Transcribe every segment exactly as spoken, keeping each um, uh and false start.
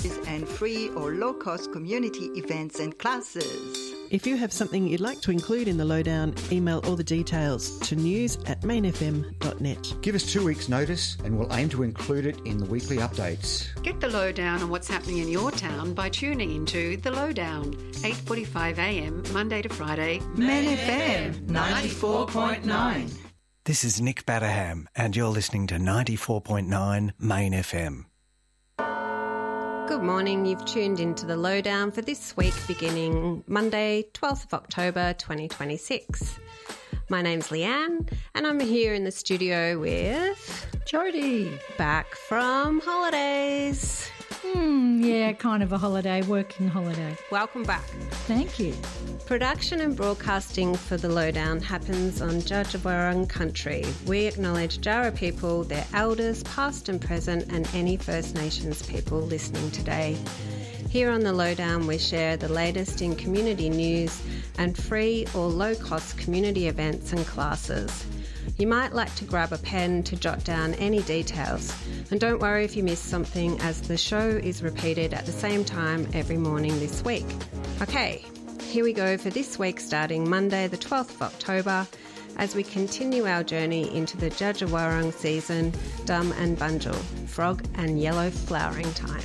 and free or low-cost community events and classes. If you have something you'd like to include in the lowdown, email all the details to news at main f m dot net. Give us two weeks' notice and we'll aim to include it in the weekly updates. Get the lowdown on what's happening in your town by tuning into The Lowdown, eight forty-five a m Monday to Friday. Main F M ninety-four point nine. This is Nick Batterham and you're listening to ninety-four point nine Main F M. Good morning, you've tuned into The Lowdown for this week beginning Monday, twelfth of October twenty twenty-six. My name's Leanne and I'm here in the studio with Jodie. Back from holidays. Hmm, yeah, kind of a holiday, working holiday. Welcome back. Thank you. Production and broadcasting for The Lowdown happens on Djadjawurrung country. We acknowledge Jara people, their elders, past and present, and any First Nations people listening today. Here on The Lowdown, we share the latest in community news and free or low-cost community events and classes. You might like to grab a pen to jot down any details. And don't worry if you miss something, as the show is repeated at the same time every morning this week. Okay, here we go for this week starting Monday the twelfth of October as we continue our journey into the Djadjawurrung season, Dum and Bunjil, frog and yellow flowering time.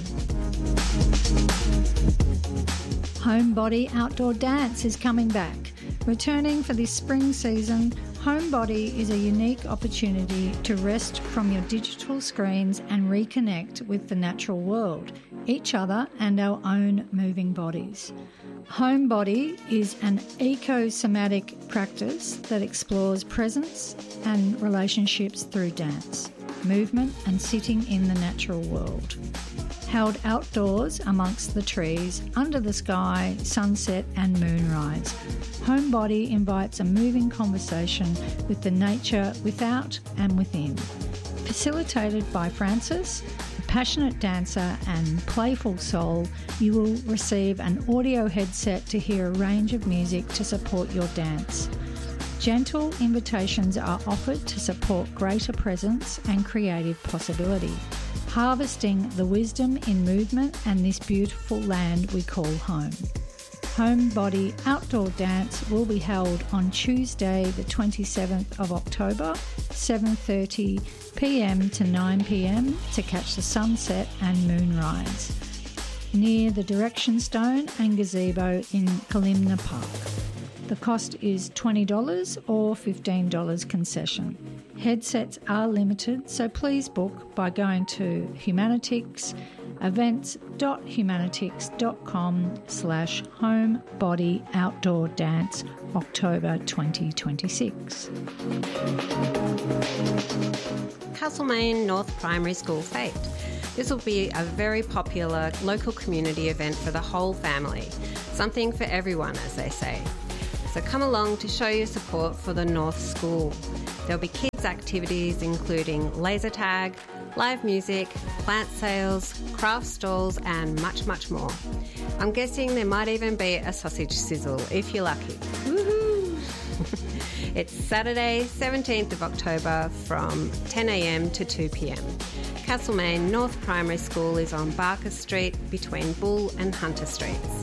Homebody Outdoor Dance is coming back. Returning for this spring season, Homebody is a unique opportunity to rest from your digital screens and reconnect with the natural world, each other and our own moving bodies. Homebody is an eco-somatic practice that explores presence and relationships through dance, movement and sitting in the natural world. Held outdoors amongst the trees, under the sky, sunset and moonrise, Homebody invites a moving conversation with the nature without and within. Facilitated by Francis, a passionate dancer and playful soul, you will receive an audio headset to hear a range of music to support your dance. Gentle invitations are offered to support greater presence and creative possibility, harvesting the wisdom in movement and this beautiful land we call home. Homebody Outdoor Dance will be held on Tuesday the twenty-seventh of October, seven thirty p m to nine p m to catch the sunset and moonrise, near the Direction Stone and Gazebo in Kalimna Park. The cost is twenty dollars or fifteen dollars concession. Headsets are limited, so please book by going to Humanitix, events.humanitix.com slash homebody outdoor dance October twenty twenty-six. Castlemaine North Primary School Fete. This will be a very popular local community event for the whole family. Something for everyone, as they say. So come along to show your support for the North School. There'll be kids' activities including laser tag, live music, plant sales, craft stalls and much, much more. I'm guessing there might even be a sausage sizzle if you're lucky. Woohoo! It's Saturday, seventeenth of October from ten a m to two p m Castlemaine North Primary School is on Barker Street between Bull and Hunter Streets.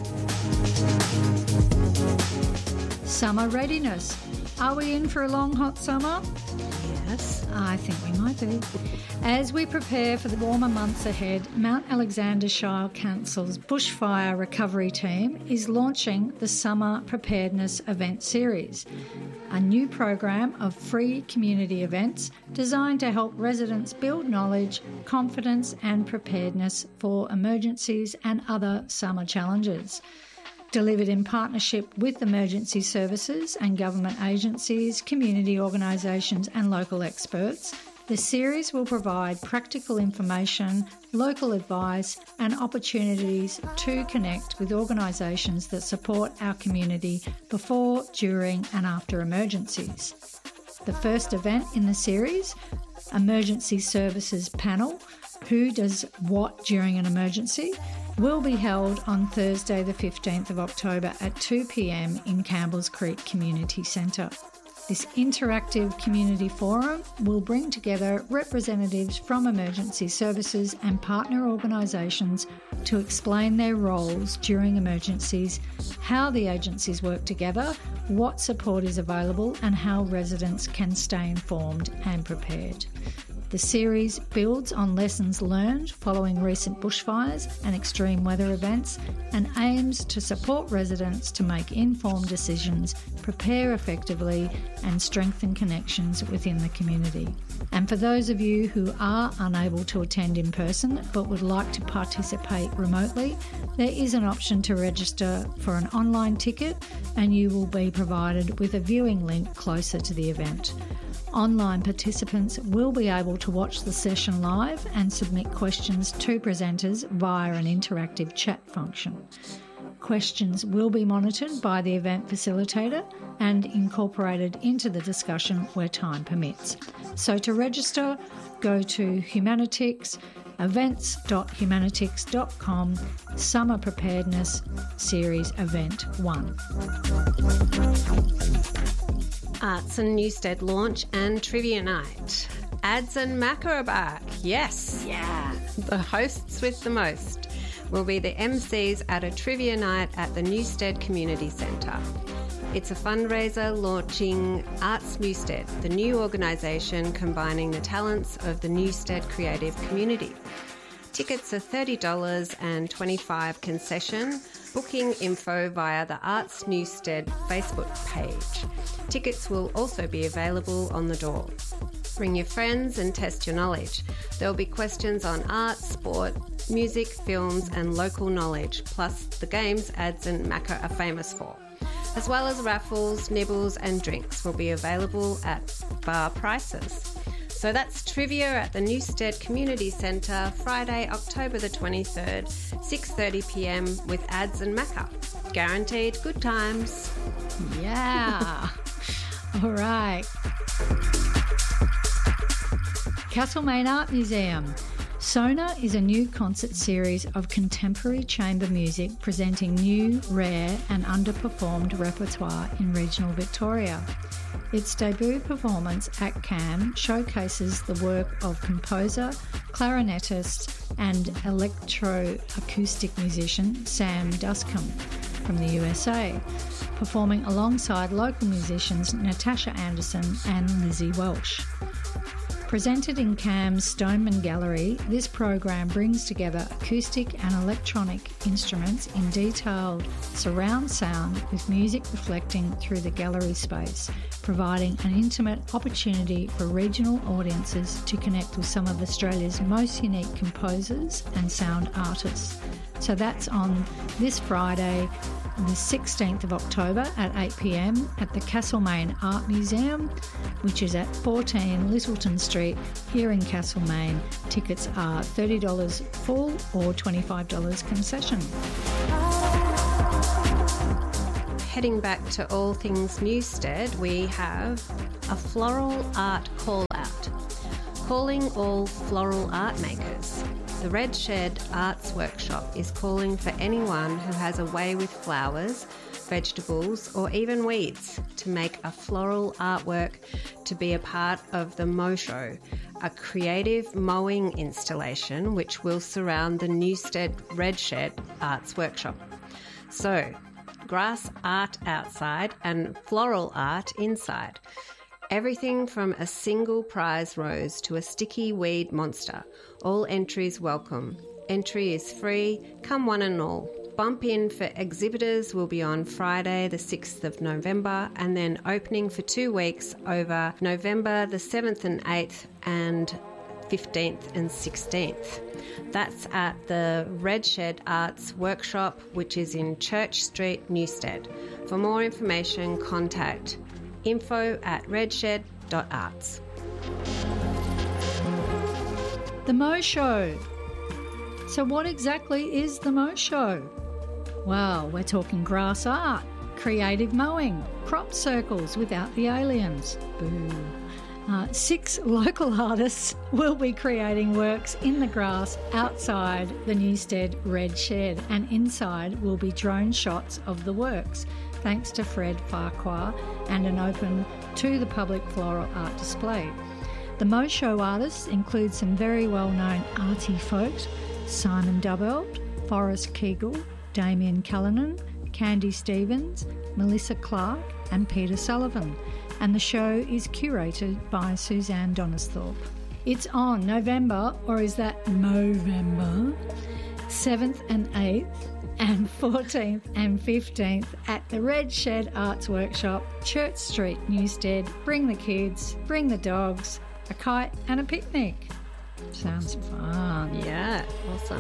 Summer readiness. Are we in for a long hot summer? Yes. I think we might be. As we prepare for the warmer months ahead, Mount Alexander Shire Council's Bushfire Recovery Team is launching the Summer Preparedness Event Series, a new program of free community events designed to help residents build knowledge, confidence and preparedness for emergencies and other summer challenges. Delivered in partnership with emergency services and government agencies, community organisations and local experts, the series will provide practical information, local advice and opportunities to connect with organisations that support our community before, during and after emergencies. The first event in the series, Emergency Services Panel, Who Does What During an Emergency, will be held on Thursday the fifteenth of October at two p m in Campbell's Creek Community Centre. This interactive community forum will bring together representatives from emergency services and partner organisations to explain their roles during emergencies, how the agencies work together, what support is available, and how residents can stay informed and prepared. The series builds on lessons learned following recent bushfires and extreme weather events and aims to support residents to make informed decisions, prepare effectively, and strengthen connections within the community. And for those of you who are unable to attend in person but would like to participate remotely, there is an option to register for an online ticket, and you will be provided with a viewing link closer to the event. Online participants will be able to watch the session live and submit questions to presenters via an interactive chat function. Questions will be monitored by the event facilitator and incorporated into the discussion where time permits. So to register, go to Humanitix, events dot humanitix dot com, Summer Preparedness Series Event one. Arts and Newstead launch and trivia night. Ads and Macca are back. Yes. Yeah. The hosts with the most will be the M Cs at a trivia night at the Newstead Community Centre. It's a fundraiser launching Arts Newstead, the new organisation combining the talents of the Newstead creative community. Tickets are thirty dollars and twenty-five dollars concession. Booking info via the Arts Newstead Facebook page. Tickets will also be available on the door. Bring your friends and test your knowledge. There will be questions on art, sport, music, films and local knowledge, plus the games Ads and Macca are famous for. As well as raffles, nibbles and drinks will be available at bar prices. So that's trivia at the Newstead Community Centre, Friday, October the twenty-third, six thirty p m with Ads and Macca. Guaranteed good times. Yeah. All right. Castlemaine Art Museum. Sona is a new concert series of contemporary chamber music presenting new, rare and underperformed repertoire in regional Victoria. Its debut performance at CAM showcases the work of composer, clarinetist and electroacoustic musician Sam Duscombe from the U S A, performing alongside local musicians Natasha Anderson and Lizzie Welsh. Presented in CAM's Stoneman Gallery, this program brings together acoustic and electronic instruments in detailed surround sound with music reflecting through the gallery space, providing an intimate opportunity for regional audiences to connect with some of Australia's most unique composers and sound artists. So that's on this Friday, the sixteenth of October at eight p m at the Castlemaine Art Museum, which is at fourteen Littleton Street here in Castlemaine. Tickets are thirty dollars full or twenty-five dollars concession. Heading back to all things Newstead, we have a floral art call-out, calling all floral art makers. The Red Shed Arts Workshop is calling for anyone who has a way with flowers, vegetables or even weeds to make a floral artwork to be a part of the Mow Show, a creative mowing installation which will surround the Newstead Red Shed Arts Workshop. So, grass art outside and floral art inside. Everything from a single prize rose to a sticky weed monster. All entries welcome. Entry is free. Come one and all. Bump in for exhibitors will be on Friday the sixth of November and then opening for two weeks over November the seventh and eighth and fifteenth and sixteenth. That's at the Red Shed Arts Workshop, which is in Church Street, Newstead. For more information, contact info at redshed dot arts. The Mow Show. So what exactly is the Mow Show? Well, we're talking grass art, creative mowing, crop circles without the aliens. Boo. Uh, six local artists will be creating works in the grass outside the Newstead Red Shed, and inside will be drone shots of the works, thanks to Fred Farquhar, and an open to the public floral art display. The Mo Show artists include some very well-known arty folks: Simon Dubbeld, Forrest Kegel, Damien Callanan, Candy Stevens, Melissa Clark and Peter Sullivan, and the show is curated by Suzanne Donisthorpe. It's on November, or is that Movember, seventh and eighth and fourteenth and fifteenth at the Red Shed Arts Workshop, Church Street, Newstead. Bring the kids, bring the dogs, a kite and a picnic. Sounds fun. Yeah, awesome.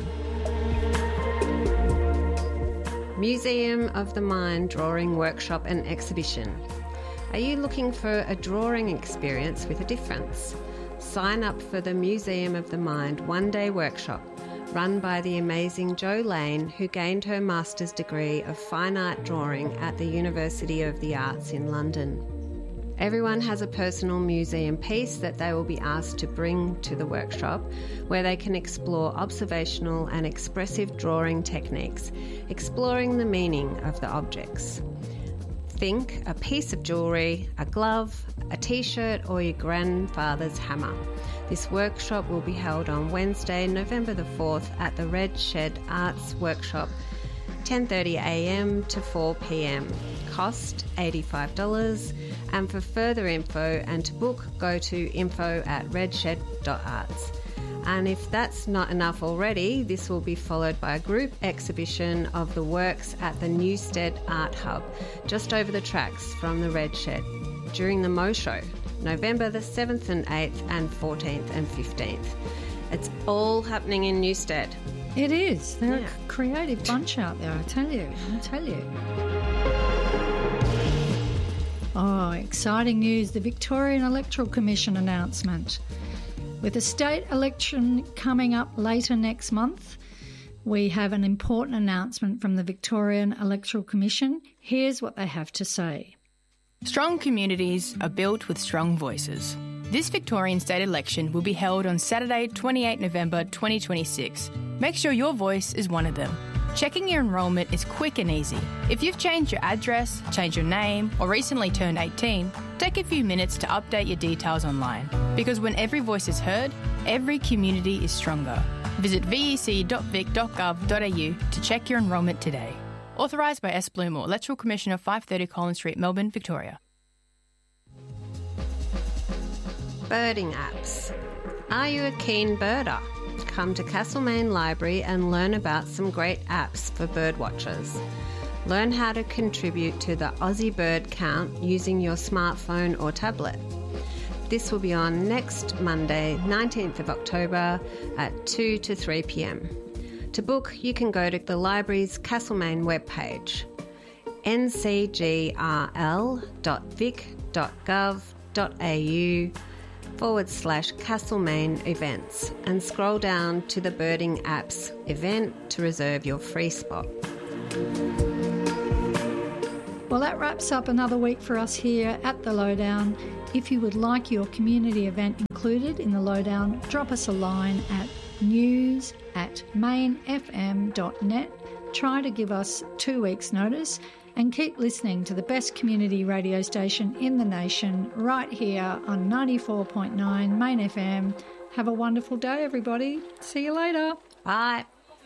Museum of the Mind Drawing Workshop and Exhibition. Are you looking for a drawing experience with a difference? Sign up for the Museum of the Mind one-day workshop run by the amazing Jo Lane, who gained her master's degree of fine art drawing at the University of the Arts in London. Everyone has a personal museum piece that they will be asked to bring to the workshop, where they can explore observational and expressive drawing techniques, exploring the meaning of the objects. Think a piece of jewellery, a glove, a t-shirt or your grandfather's hammer. This workshop will be held on Wednesday, November the fourth at the Red Shed Arts Workshop, ten thirty a m to four p m. Cost eighty-five dollars, and for further info and to book, go to info at redshed dot arts. And if that's not enough already, this will be followed by a group exhibition of the works at the Newstead Art Hub, just over the tracks from the Red Shed, during the Mo Show, November the seventh and eighth and fourteenth and fifteenth. It's all happening in Newstead. It is. They're Yeah. a creative bunch out there, I tell you. I tell you. Oh, exciting news. The Victorian Electoral Commission announcement. With the state election coming up later next month, we have an important announcement from the Victorian Electoral Commission. Here's what they have to say. Strong communities are built with strong voices. This Victorian state election will be held on Saturday, twenty-eighth November twenty twenty-six. Make sure your voice is one of them. Checking your enrolment is quick and easy. If you've changed your address, changed your name, or recently turned eighteen, take a few minutes to update your details online. Because when every voice is heard, every community is stronger. Visit v e c dot vic dot gov dot a u to check your enrolment today. Authorised by S. Bloomer, Electoral Commissioner, five thirty Collins Street, Melbourne, Victoria. Birding apps. Are you a keen birder? Come to Castlemaine Library and learn about some great apps for bird watchers. Learn how to contribute to the Aussie Bird Count using your smartphone or tablet. This will be on next Monday, nineteenth of October at two to three p m. To book, you can go to the library's Castlemaine webpage, n c g r l dot vic dot gov dot a u forward slash Castlemaine events, and scroll down to the Birding Apps event to reserve your free spot. Well, that wraps up another week for us here at The Lowdown. If you would like your community event included in The Lowdown, drop us a line at news at main f m dot net. Try to give us two weeks' notice and keep listening to the best community radio station in the nation right here on ninety-four point nine Main F M. Have a wonderful day, everybody. See you later. Bye.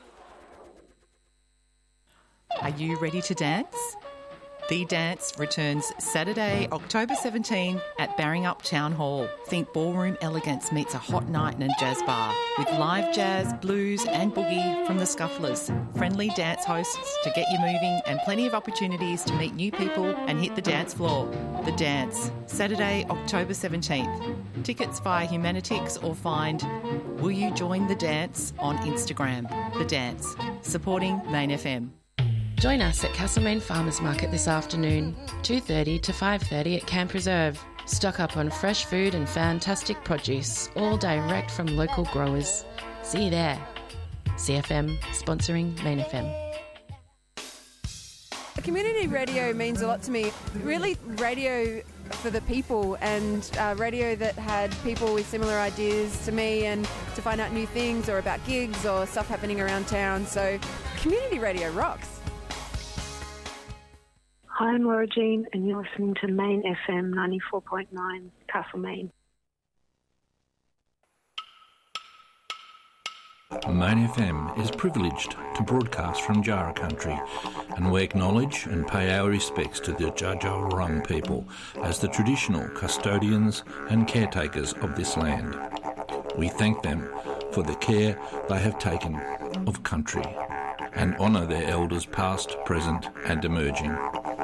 Are you ready to dance? The Dance returns Saturday, October seventeenth at Barringup Town Hall. Think ballroom elegance meets a hot night in a jazz bar with live jazz, blues and boogie from the Scufflers, friendly dance hosts to get you moving and plenty of opportunities to meet new people and hit the dance floor. The Dance, Saturday, October seventeenth. Tickets via Humanitix or find Will You Join the Dance on Instagram. The Dance, supporting Main F M. Join us at Castlemaine Farmers Market this afternoon, two thirty to five thirty at Camp Reserve. Stock up on fresh food and fantastic produce, all direct from local growers. See you there. C F M, sponsoring Main F M. Community radio means a lot to me. Really, radio for the people, and uh, radio that had people with similar ideas to me, and to find out new things or about gigs or stuff happening around town. So community radio rocks. Hi, I'm Laura Jean, and you're listening to Main F M ninety-four point nine, Castlemaine. Main F M is privileged to broadcast from Jara country, and we acknowledge and pay our respects to the Dja Dja Wurrung people as the traditional custodians and caretakers of this land. We thank them for the care they have taken of country and honour their elders past, present and emerging.